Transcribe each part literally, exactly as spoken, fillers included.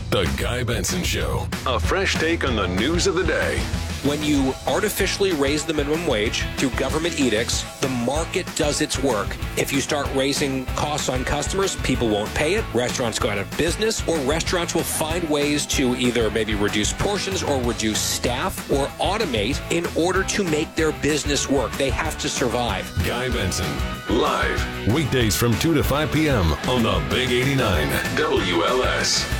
The Guy Benson Show. A fresh take on the news of the day. When you artificially raise the minimum wage through government edicts, the market does its work. If you start raising costs on customers, people won't pay it, restaurants go out of business, or restaurants will find ways to either maybe reduce portions or reduce staff or automate in order to make their business work. They have to survive. Guy Benson, live, weekdays from two to five p.m. on the Big eighty-nine W L S.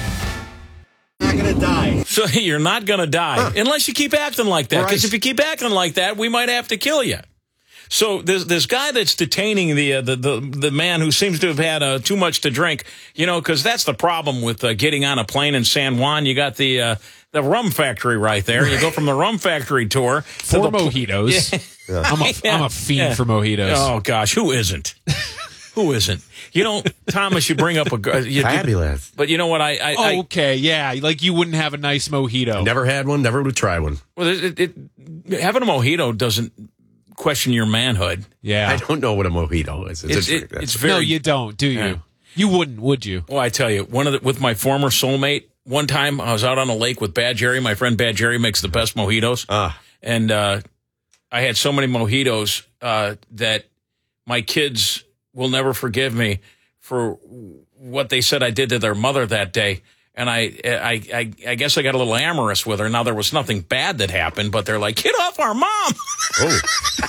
Not gonna die. So you're not going to die huh. unless you keep acting like that. Because right. if you keep acting like that, we might have to kill you. So this this guy that's detaining the uh, the, the the man who seems to have had uh, too much to drink, you know, because that's the problem with uh, getting on a plane in San Juan. You got the uh, the rum factory right there. You go from the rum factory tour for to the mojitos. Yeah. I'm a yeah. I'm a fiend yeah. for mojitos. Oh gosh, who isn't? Who isn't? You know, Thomas, you bring up a... You, Fabulous. You, but you know what? I, I, oh, I okay, yeah. Like you wouldn't have a nice mojito. Never had one, never would try one. Well, it, it, it, having a mojito doesn't question your manhood. Yeah. I don't know what a mojito is. It's, it, it's very... No, you don't, do you? Yeah. You wouldn't, would you? Well, I tell you, one of the, with my former soulmate, one time I was out on a lake with Bad Jerry. My friend Bad Jerry makes the best mojitos. Ah. And uh, I had so many mojitos uh, that my kids... will never forgive me for what they said I did to their mother that day. And I, I, I, I guess I got a little amorous with her. Now, there was nothing bad that happened, but they're like, get off our mom. Oh,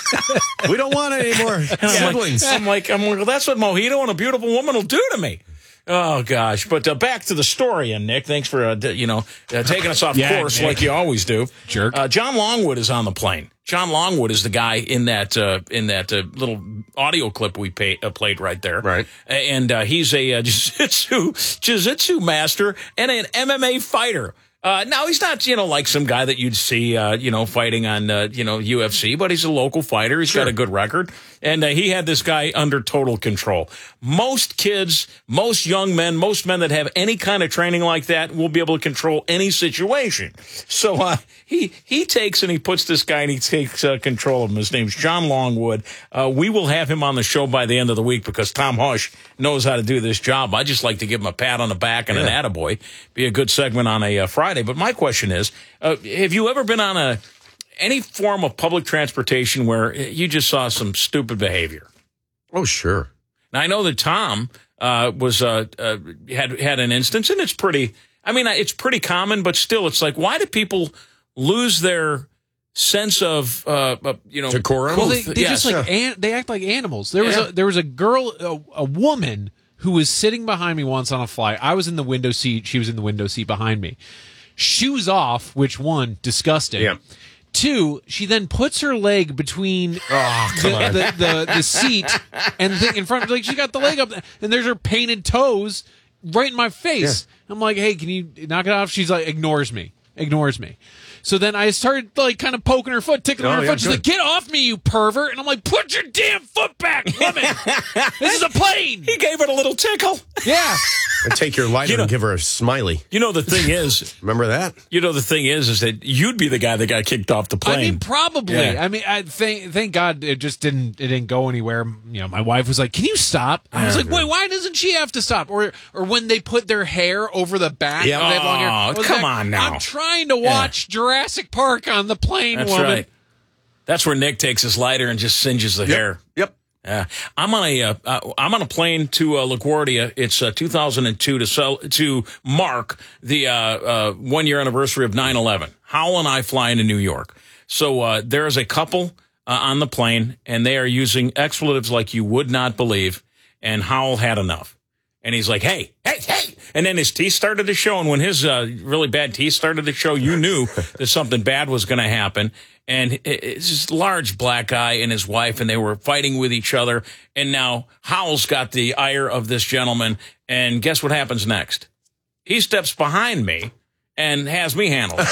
we don't want it anymore. Siblings. I'm like, I'm like, well, that's what mojito and a beautiful woman will do to me. Oh, gosh. But uh, back to the story, and Nick, thanks for, uh, d- you know, uh, taking us off yeah, course Nick. like you always do. Jerk. Uh, John Longwood is on the plane. John Longwood is the guy in that uh, in that uh, little audio clip we pay, uh, played right there. Right. And uh, he's a uh, jiu-jitsu, jiu-jitsu master and an M M A fighter. Uh, now, he's not, you know, like some guy that you'd see, uh, you know, fighting on, uh, you know, U F C, but he's a local fighter. He's sure. got a good record. And uh, he had this guy under total control. Most kids, most young men, most men that have any kind of training like that will be able to control any situation. So uh, he he takes and he puts this guy and he takes uh, control of him. His name's John Longwood. Uh, we will have him on the show by the end of the week because Tom Hush knows how to do this job. I just like to give him a pat on the back and yeah. an attaboy. Be a good segment on a uh, Friday. But my question is, uh, have you ever been on a any form of public transportation where you just saw some stupid behavior? Oh, sure. Now, I know that Tom uh, was uh, uh, had had an instance, and it's pretty, I mean, it's pretty common, but still, it's like, why do people lose their sense of, uh, uh, you know, decorum? Well, they, they yes. just like, an, they act like animals. There was yeah. a, there was a girl, a, a woman who was sitting behind me once on a flight. I was in the window seat. She was in the window seat behind me. Shoes off, which one, disgusting. Yeah. Two, she then puts her leg between oh, the, the, the, the seat and the, in front of, like, she got the leg up, and there's her painted toes right in my face. Yeah. I'm like, hey, can you knock it off? She's like, ignores me, ignores me. So then I started, like, kind of poking her foot, tickling oh, her yeah, foot. She's good. like, get off me, you pervert. And I'm like, put your damn foot back, woman. This is a plane. He gave it a little tickle. Yeah. And take your lighter You know- and give her a smiley. You know, the thing is, Remember that? you know, the thing is, is that you'd be the guy that got kicked off the plane. I mean, probably. Yeah. I mean, I thank thank God it just didn't it didn't go anywhere. You know, my wife was like, "Can you stop?" I was Yeah. like, "Wait, why doesn't she have to stop?" Or or when they put their hair over the back. Yeah. when they have long hair. Oh, I was come like, on now. I'm trying to watch Jurassic Park on the plane, That's woman. right. That's where Nick takes his lighter and just singes the hair. Yep. Yeah, I'm on a uh, uh, I'm on a plane to uh, LaGuardia. It's uh, two thousand two to sell to mark the uh, uh, one year anniversary of nine eleven. Howell and I fly into New York. So uh, there is a couple uh, on the plane, and they are using expletives like you would not believe. And Howell had enough, and he's like, "Hey, hey, hey!" And then his teeth started to show, and when his uh, really bad teeth started to show, you knew that something bad was going to happen. And it's this large black guy and his wife, and they were fighting with each other. And now Howell's got the ire of this gentleman. And guess what happens next? He steps behind me and has me handled,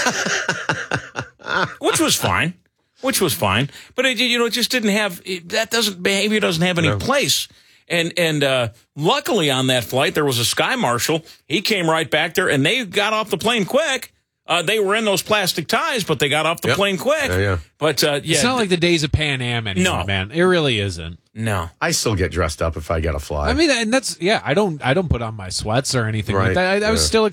which was fine, which was fine. But it, you know, it just didn't have it, that doesn't behavior doesn't have any No. place. And and uh, luckily on that flight there was a sky marshal. He came right back there, and they got off the plane quick. Uh, they were in those plastic ties, but they got off the Yep. plane quick. Yeah, yeah. But uh, yeah, It's not like the days of Pan Am anymore, No. man. It really isn't. no. I still get dressed up if I got to fly. I mean, and that's yeah. I don't. I don't put on my sweats or anything Right, like that. I, I was yeah. still